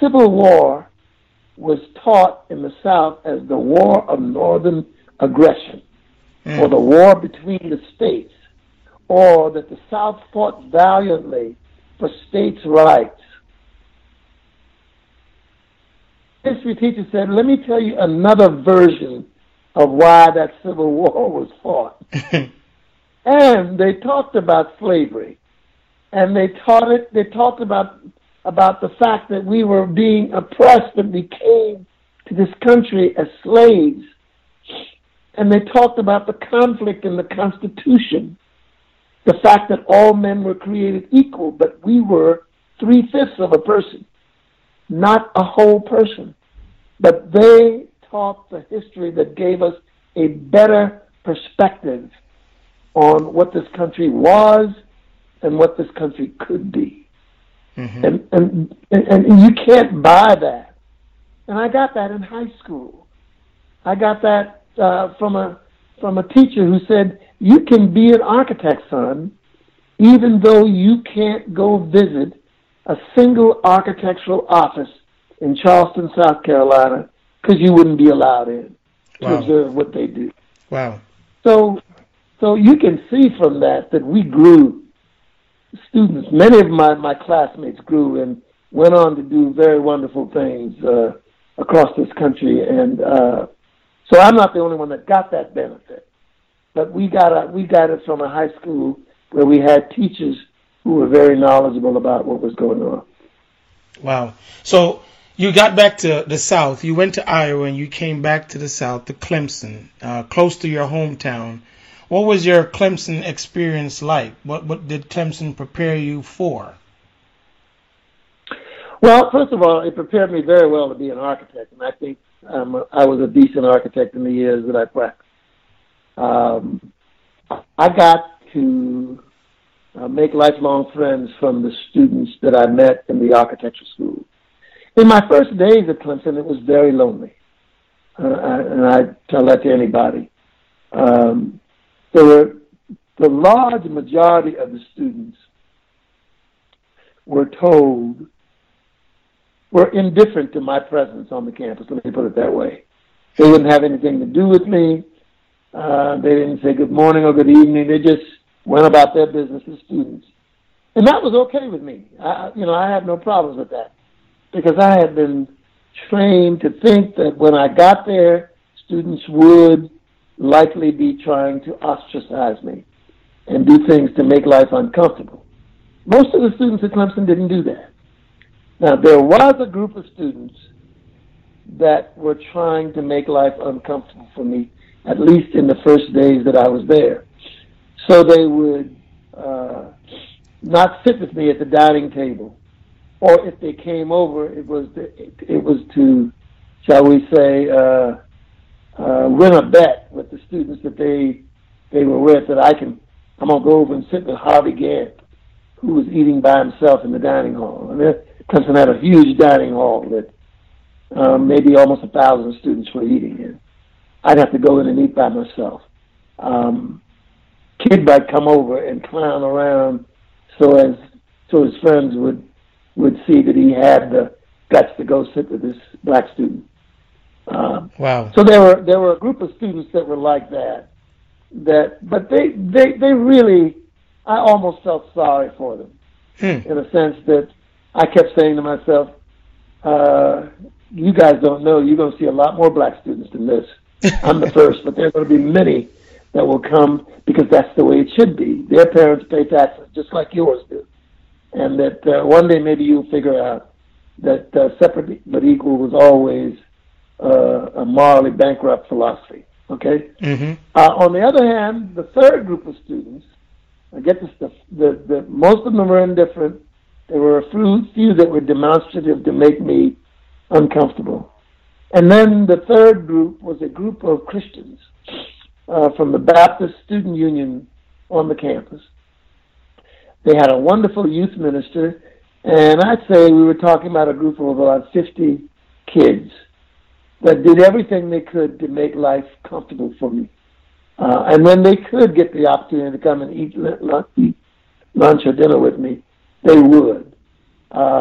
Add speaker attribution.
Speaker 1: Civil War was taught in the South as the War of Northern Aggression, or the war between the states, or that the South fought valiantly for states' rights. History teacher said, let me tell you another version of why that Civil War was fought. And they talked about slavery. And they talked about the fact that we were being oppressed and we came to this country as slaves. And they talked about the conflict in the Constitution, the fact that all men were created equal, but we were 3/5 of a person, not a whole person. But they taught the history that gave us a better perspective on what this country was and what this country could be. And you can't buy that. And I got that in high school. I got that from a teacher who said, you can be an architect, son, even though you can't go visit a single architectural office in Charleston, South Carolina, because you wouldn't be allowed in to observe what they do.
Speaker 2: Wow.
Speaker 1: So you can see from that we grew. Students, many of my classmates grew and went on to do very wonderful things across this country. And so I'm not the only one that got that benefit. But we got it from a high school where we had teachers who were very knowledgeable about what was going on.
Speaker 2: Wow. So you got back to the South. You went to Iowa and you came back to the South, to Clemson, close to your hometown. What was your Clemson experience like? What did Clemson prepare you for?
Speaker 1: Well, first of all, it prepared me very well to be an architect, and I think I was a decent architect in the years that I practiced. I got to make lifelong friends from the students that I met in the architecture school. In my first days at Clemson, it was very lonely, and I tell that to anybody. The large majority of the students were indifferent to my presence on the campus, let me put it that way. They wouldn't have anything to do with me. They didn't say good morning or good evening. They just went about their business as students. And that was okay with me. I had no problems with that because I had been trained to think that when I got there, students would likely be trying to ostracize me and do things to make life uncomfortable. Most of the students at Clemson didn't do that. Now, there was a group of students that were trying to make life uncomfortable for me, at least in the first days that I was there. So they would not sit with me at the dining table, or if they came over, it was to, shall we say, win a bet with the students that they were with that I'm gonna go over and sit with Harvey Gantt, who was eating by himself in the dining hall. I mean, Clemson had a huge dining hall that maybe almost 1,000 students were eating in. I'd have to go in and eat by myself. Kid might come over and clown around so his friends would see that he had the guts to go sit with this black student.
Speaker 2: Wow.
Speaker 1: So there were a group of students that were like that, but they really, I almost felt sorry for them in a sense that I kept saying to myself, you guys don't know, you're going to see a lot more black students than this. I'm the first, but there are going to be many that will come because that's the way it should be. Their parents pay taxes just like yours do. And that one day maybe you'll figure out that separate but equal was always a morally bankrupt philosophy. Okay?
Speaker 2: Mm-hmm.
Speaker 1: On the other hand, the third group of students, I get this stuff, most of them were indifferent. There were a few that were demonstrative to make me uncomfortable. And then the third group was a group of Christians from the Baptist Student Union on the campus. They had a wonderful youth minister, and I'd say we were talking about a group of about 50 kids that did everything they could to make life comfortable for me. And when they could get the opportunity to come and eat lunch or dinner with me, they would.